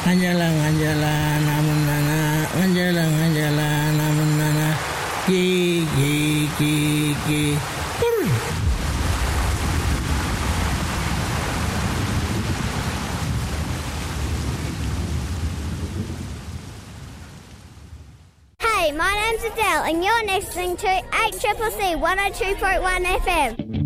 Anjala Anjala Namanana Anjala Anjala Namanana Ki. Hey, my name's Adele and you're listening to 8CCC 102.1 FM.